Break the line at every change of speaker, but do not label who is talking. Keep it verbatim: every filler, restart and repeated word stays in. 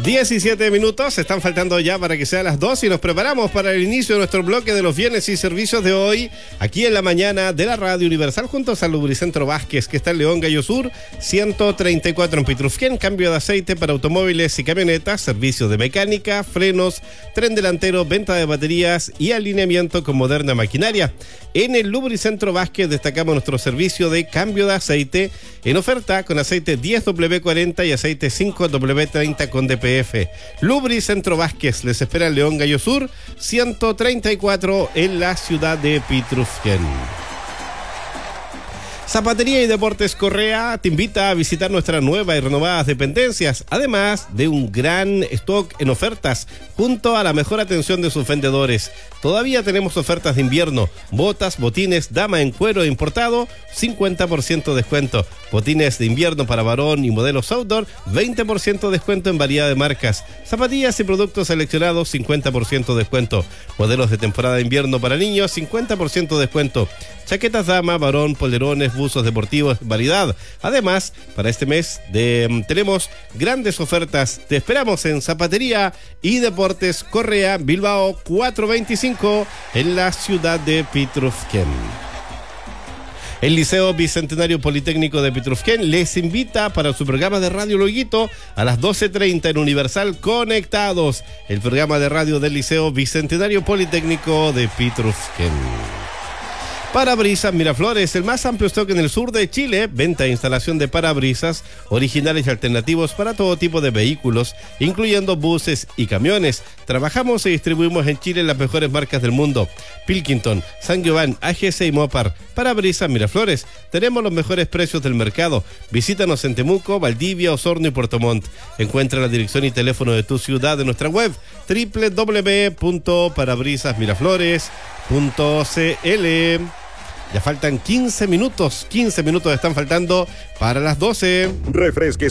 diecisiete minutos, están faltando ya para que sea las dos y nos preparamos para el inicio de nuestro bloque de los bienes y servicios de hoy, aquí en la mañana de la Radio Universal, juntos al Lubricentro Vázquez, que está en León Gallo Sur, ciento treinta y cuatro en Pitrufquén, cambio de aceite para automóviles y camionetas, servicios de mecánica, frenos, tren delantero, venta de baterías y alineamiento con moderna maquinaria. En el Lubricentro Vázquez destacamos nuestro servicio de cambio de aceite en oferta con aceite diez doble u cuarenta y aceite cinco doble u treinta con D P F. Lubricentro Vázquez les espera en León Gallo Sur, ciento treinta y cuatro en la ciudad de Pitrufquén. Zapatería y Deportes Correa te invita a visitar nuestras nuevas y renovadas dependencias, además de un gran stock en ofertas, junto a la mejor atención de sus vendedores. Todavía tenemos ofertas de invierno, botas, botines, dama en cuero importado, cincuenta por ciento descuento. Botines de invierno para varón y modelos outdoor, veinte por ciento descuento en variedad de marcas. Zapatillas y productos seleccionados, cincuenta por ciento descuento. Modelos de temporada de invierno para niños, cincuenta por ciento descuento. Chaquetas dama, varón, polerones, buzos deportivos, variedad. Además, para este mes de, tenemos grandes ofertas. Te esperamos en Zapatería y Deportes Correa, Bilbao cuatrocientos veinticinco, en la ciudad de Pitrufquén. El Liceo Bicentenario Politécnico de Pitrufquén les invita para su programa de radio Loguito a las doce treinta en Universal Conectados, el programa de radio del Liceo Bicentenario Politécnico de Pitrufquén. Parabrisas Miraflores, el más amplio stock en el sur de Chile, venta e instalación de parabrisas originales y alternativos para todo tipo de vehículos, incluyendo buses y camiones. Trabajamos y distribuimos en Chile las mejores marcas del mundo: Pilkington, San Giovanni, A G C y Mopar. Parabrisas Miraflores, tenemos los mejores precios del mercado. Visítanos en Temuco, Valdivia, Osorno y Puerto Montt. Encuentra la dirección y teléfono de tu ciudad en nuestra web doble u doble u doble u punto parabrisas miraflores punto c l. Ya faltan quince minutos, quince minutos están faltando para las doce.
Refresque